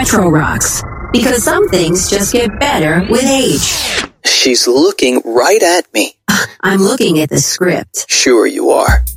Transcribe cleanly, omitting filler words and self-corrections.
Retro Rocks. Because some things just get better with age. She's looking right at me. I'm looking at the script. Sure you are.